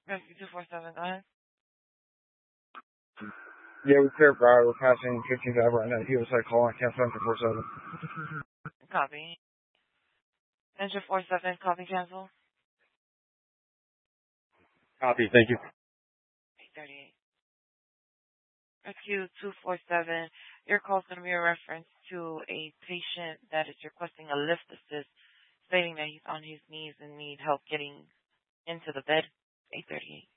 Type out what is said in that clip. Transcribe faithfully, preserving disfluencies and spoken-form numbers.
Rescue two four seven, go ahead. Yeah, we clear Broward. We're passing fifteenth Avenue right now. He was like calling. I can't find for four seven. Copy. Engine four seven, copy cancel. Copy. Thank you. eight thirty-eight. Rescue two four seven. Your call is going to be a reference to a patient that is requesting a lift assist, stating that he's on his knees and need help getting into the bed. eight thirty-eight.